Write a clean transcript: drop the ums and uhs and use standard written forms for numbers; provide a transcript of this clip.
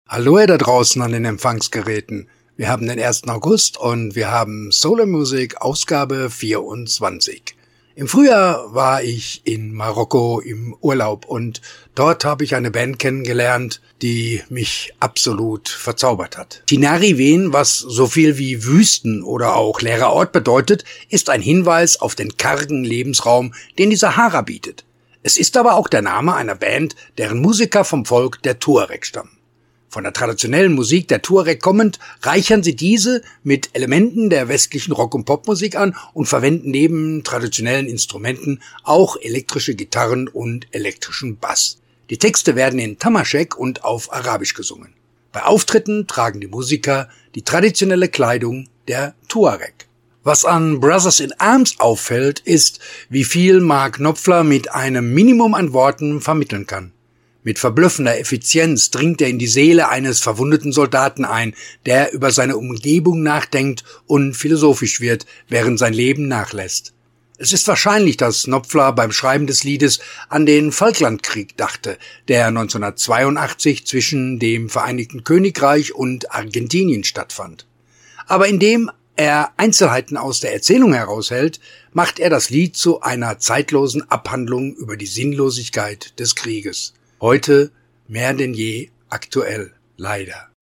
Hallo ihr da draußen an den Empfangsgeräten. Wir haben den 1. August und wir haben Solar Music Ausgabe 24. Im Frühjahr war ich in Marokko im Urlaub und dort habe ich eine Band kennengelernt, die mich absolut verzaubert hat. Tinariwen, was so viel wie Wüsten oder auch leerer Ort bedeutet, ist ein Hinweis auf den kargen Lebensraum, den die Sahara bietet. Es ist aber auch der Name einer Band, deren Musiker vom Volk der Tuareg stammen. Von der traditionellen Musik der Tuareg kommend, reichern sie diese mit Elementen der westlichen Rock- und Popmusik an und verwenden neben traditionellen Instrumenten auch elektrische Gitarren und elektrischen Bass. Die Texte werden in Tamaschek und auf Arabisch gesungen. Bei Auftritten tragen die Musiker die traditionelle Kleidung der Tuareg. Was an Brothers in Arms auffällt, ist, wie viel Mark Knopfler mit einem Minimum an Worten vermitteln kann. Mit verblüffender Effizienz dringt er in die Seele eines verwundeten Soldaten ein, der über seine Umgebung nachdenkt und philosophisch wird, während sein Leben nachlässt. Es ist wahrscheinlich, dass Knopfler beim Schreiben des Liedes an den Falklandkrieg dachte, der 1982 zwischen dem Vereinigten Königreich und Argentinien stattfand. Aber indem er Einzelheiten aus der Erzählung heraushält, macht er das Lied zu einer zeitlosen Abhandlung über die Sinnlosigkeit des Krieges. Heute mehr denn je aktuell, leider.